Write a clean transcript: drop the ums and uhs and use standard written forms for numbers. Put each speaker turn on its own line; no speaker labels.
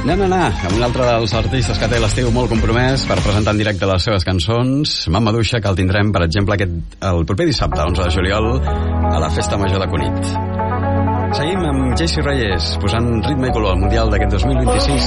Anem amb un altre dels artistes que té l'estiu molt compromès per presentar en directe les seves cançons, Mamadouxa, que el tindrem, per exemple, el proper dissabte, 11 de juliol, a la Festa Major de Cunit. Seguim amb JC Reyes, posant ritme i color al Mundial d'aquest 2026.